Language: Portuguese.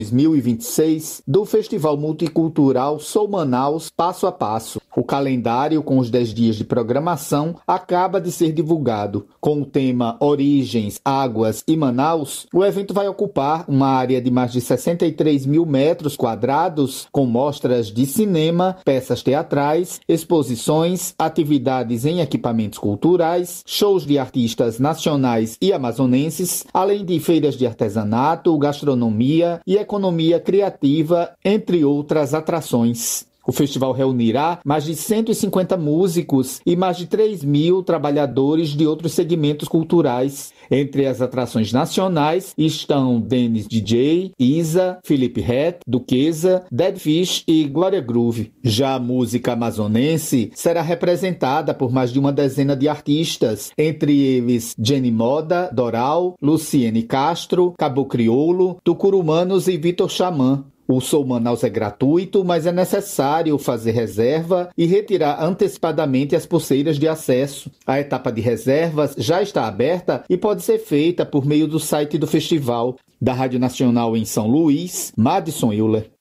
2026 do Festival Multicultural Sou Manaus Passo a Passo. O calendário, com os 10 dias de programação, acaba de ser divulgado. Com o tema Origens, Águas e Manaus, o evento vai ocupar uma área de mais de 63 mil metros quadrados, com mostras de cinema, peças teatrais, exposições, atividades em equipamentos culturais, shows de artistas nacionais e amazonenses, além de feiras de artesanato, gastronomia e economia criativa, entre outras atrações. O festival reunirá mais de 150 músicos e mais de 3 mil trabalhadores de outros segmentos culturais. Entre as atrações nacionais estão Dennis DJ, Isa, Felipe Ret, Duquesa, Dead Fish e Glória Groove. Já a música amazonense será representada por mais de uma dezena de artistas, entre eles Jenny Moda, Doral, Luciene Castro, Cabo Crioulo, Tucurumanos e Vitor Xamã. O Sou Manaus é gratuito, mas é necessário fazer reserva e retirar antecipadamente as pulseiras de acesso. A etapa de reservas já está aberta e pode ser feita por meio do site do festival. Da Rádio Nacional em São Luís, Madison Euler.